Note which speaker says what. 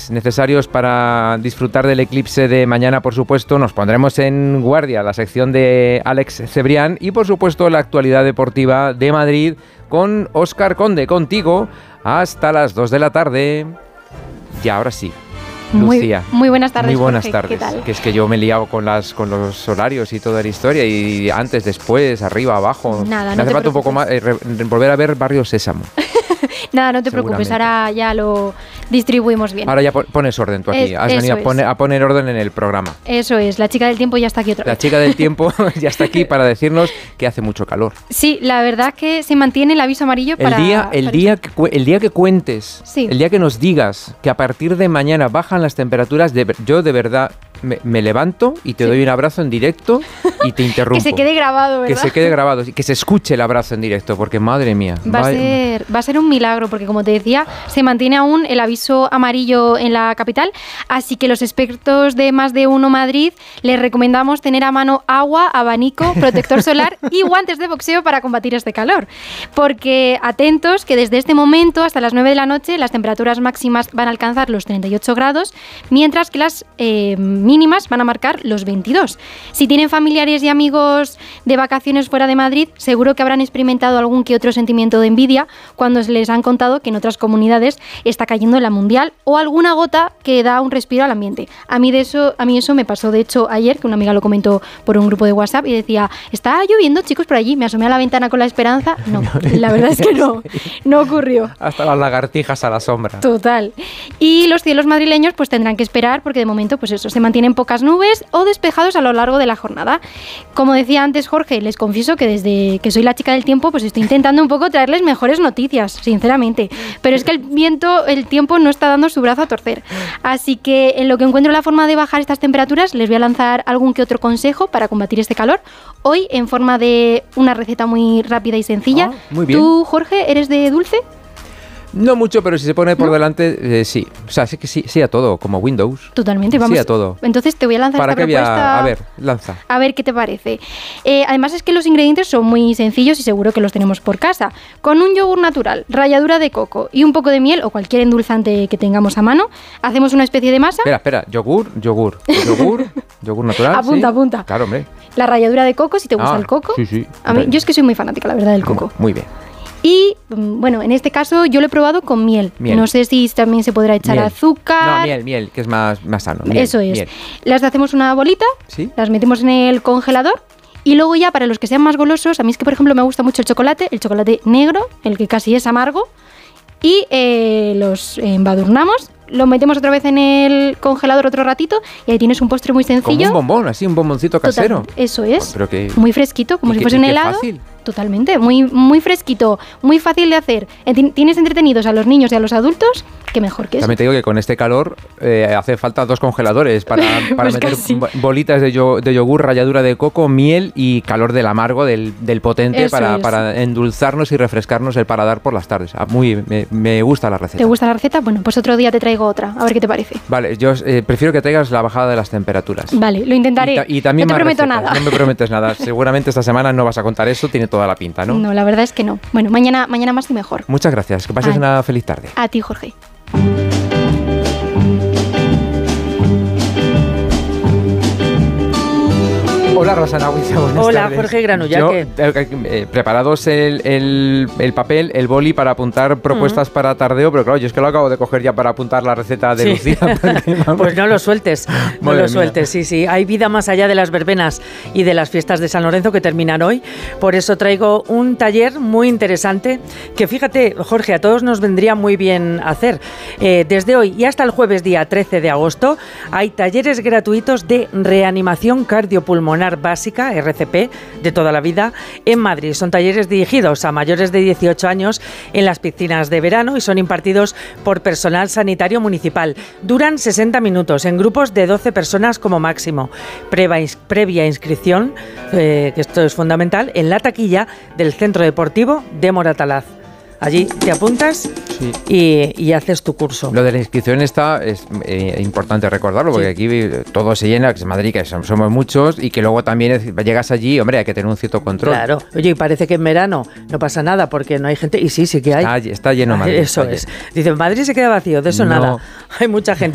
Speaker 1: detalles necesarios para disfrutar del eclipse de mañana, por supuesto. Nos pondremos en guardia la sección de Alex Cebrián y, por supuesto, la actualidad deportiva de Madrid con Óscar Conde, contigo, hasta las 2 de la tarde. Y ahora sí, Lucía.
Speaker 2: Muy buenas tardes,
Speaker 1: Muy buenas
Speaker 2: Jorge.
Speaker 1: tardes.
Speaker 2: ¿Qué tal?
Speaker 1: Que es que yo me he liado con los horarios y toda la historia, y antes, después, arriba, abajo.
Speaker 2: Nada,
Speaker 1: me
Speaker 2: no
Speaker 1: hace
Speaker 2: te
Speaker 1: falta un poco más volver a ver Barrio Sésamo.
Speaker 2: Nada, no te preocupes, ahora ya lo distribuimos bien.
Speaker 1: Ahora ya pones orden tú aquí. Has venido a poner orden en el programa.
Speaker 2: Eso es, la chica del tiempo ya está aquí otra vez.
Speaker 1: La chica del tiempo ya está aquí para decirnos que hace mucho calor.
Speaker 2: Sí, la verdad que se mantiene el aviso amarillo
Speaker 1: el día que cuentes,
Speaker 2: sí.
Speaker 1: El día que nos digas que a partir de mañana bajan las temperaturas, yo de verdad me levanto y te doy un abrazo en directo y te interrumpo.
Speaker 2: Que se quede grabado, ¿verdad?
Speaker 1: Que se quede grabado, que se escuche el abrazo en directo, porque madre mía.
Speaker 2: Va a ser un milagro, porque como te decía, se mantiene aún el aviso amarillo en la capital, así que los expertos de Más de Uno Madrid les recomendamos tener a mano agua, abanico, protector solar y guantes de boxeo para combatir este calor. Porque atentos que desde este momento hasta las 9 de la noche las temperaturas máximas van a alcanzar los 38 grados, mientras que las mínimas van a marcar los 22. Si tienen familiares y amigos de vacaciones fuera de Madrid, seguro que habrán experimentado algún que otro sentimiento de envidia cuando les han contado que en otras comunidades está cayendo la mundial o alguna gota que da un respiro al ambiente. A mí eso me pasó, de hecho, ayer, que una amiga lo comentó por un grupo de WhatsApp y decía, está lloviendo, chicos, por allí. Me asomé a la ventana con la esperanza. No, la verdad es que no ocurrió.
Speaker 1: Hasta las lagartijas a la sombra.
Speaker 2: Total. Y los cielos madrileños pues tendrán que esperar, porque de momento pues eso, se mantienen pocas nubes o despejados a lo largo de la jornada. Como decía antes Jorge, les confieso que desde que soy la chica del tiempo pues estoy intentando un poco traerles mejores noticias, sinceramente. Pero es que el tiempo no está dando su brazo a torcer. Así que en lo que encuentro la forma de bajar estas temperaturas, les voy a lanzar algún que otro consejo para combatir este calor. Hoy en forma de una receta muy rápida y sencilla.
Speaker 1: Muy bien.
Speaker 2: ¿Tú, Jorge, eres de dulce?
Speaker 1: No mucho, pero si se pone por delante, sí. O sea, sí que sí a todo, como Windows.
Speaker 2: Totalmente, vamos.
Speaker 1: Sí a todo.
Speaker 2: Entonces te voy a lanzar esta propuesta.
Speaker 1: A ver, lanza.
Speaker 2: A ver qué te parece. Además es que los ingredientes son muy sencillos y seguro que los tenemos por casa. Con un yogur natural, ralladura de coco y un poco de miel o cualquier endulzante que tengamos a mano, hacemos una especie de masa.
Speaker 1: Espera, yogur natural.
Speaker 2: Apunta.
Speaker 1: Claro, hombre.
Speaker 2: La ralladura de coco, si te gusta el coco.
Speaker 1: Sí.
Speaker 2: A mí, yo es que soy muy fanática, la verdad, del coco.
Speaker 1: Muy bien.
Speaker 2: Y, bueno, en este caso yo lo he probado con miel. No sé si también se podrá echar azúcar.
Speaker 1: No, miel, que es más sano.
Speaker 2: Eso es.
Speaker 1: Miel.
Speaker 2: Las hacemos una bolita,
Speaker 1: ¿sí? Las
Speaker 2: metemos en el congelador y luego ya para los que sean más golosos, a mí es que por ejemplo me gusta mucho el chocolate negro, el que casi es amargo, y los embadurnamos. Lo metemos otra vez en el congelador otro ratito y ahí tienes un postre muy sencillo.
Speaker 1: Como un bombón, así, un bomboncito casero.
Speaker 2: Eso es.
Speaker 1: Pero que,
Speaker 2: muy fresquito, como si fuese un helado.
Speaker 1: Fácil.
Speaker 2: Totalmente, muy fresquito, muy fácil de hacer. Tienes entretenidos a los niños y a los adultos, que mejor que eso.
Speaker 1: También te digo que con este calor hace falta 2 congeladores para
Speaker 2: pues
Speaker 1: meter
Speaker 2: casi.
Speaker 1: Bolitas de yogur, ralladura de coco, miel y calor del amargo, del potente, para endulzarnos y refrescarnos el paladar por las tardes. Me gusta la receta.
Speaker 2: ¿Te gusta la receta? Bueno, pues otro día te traigo otra, a ver qué te parece.
Speaker 1: Vale, yo prefiero que traigas la bajada de las temperaturas.
Speaker 2: Vale, lo intentaré.
Speaker 1: Y también
Speaker 2: no te prometo
Speaker 1: recetas.
Speaker 2: nada.
Speaker 1: No me prometes nada. Seguramente esta semana no vas a contar eso, tiene toda la pinta, ¿no?
Speaker 2: No, la verdad es que no. Bueno, mañana más y mejor.
Speaker 1: Muchas gracias, que pases una feliz tarde.
Speaker 2: A ti, Jorge.
Speaker 1: Hola, Rosana Huiza, buenas
Speaker 3: Hola,
Speaker 1: tardes.
Speaker 3: Jorge Granullaque.
Speaker 1: Preparados el papel, el boli para apuntar propuestas para tardeo, pero claro, yo es que lo acabo de coger ya para apuntar la receta de Lucía.
Speaker 3: Pues no lo sueltes, sí. Hay vida más allá de las verbenas y de las fiestas de San Lorenzo que terminan hoy. Por eso traigo un taller muy interesante que, fíjate, Jorge, a todos nos vendría muy bien hacer. Desde hoy y hasta el jueves día 13 de agosto hay talleres gratuitos de reanimación cardiopulmonar básica, RCP, de toda la vida, en Madrid. Son talleres dirigidos a mayores de 18 años en las piscinas de verano y son impartidos por personal sanitario municipal. Duran 60 minutos en grupos de 12 personas como máximo. Previa inscripción, que esto es fundamental, en la taquilla del Centro Deportivo de Moratalaz. Allí te apuntas y haces tu curso.
Speaker 1: Lo de la inscripción es importante recordarlo, porque aquí todo se llena, que es Madrid, que somos muchos, y que luego también llegas allí, hombre, hay que tener un cierto control.
Speaker 3: Claro. Oye, y parece que en verano no pasa nada porque no hay gente, y sí que hay.
Speaker 1: Está lleno Madrid.
Speaker 3: Eso es. Dice, Madrid se queda vacío, de eso nada. Hay mucha gente.